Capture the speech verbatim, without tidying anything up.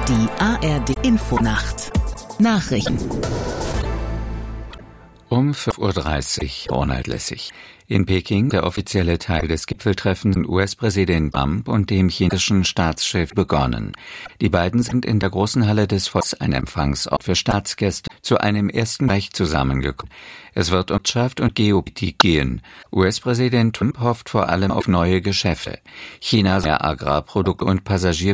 Die A R D-Infonacht Nachrichten um fünf Uhr dreißig Ronald Lessig. In Peking der offizielle Teil des Gipfeltreffens von U S-Präsident Trump und dem chinesischen Staatschef begonnen. Die beiden sind in der großen Halle des Volks, ein Empfangsort für Staatsgäste, zu einem ersten Gespräch zusammengekommen. Es wird um Wirtschaft und Geopolitik gehen. U S-Präsident Trump hofft vor allem auf neue Geschäfte. China sehr Agrarprodukte und Passagier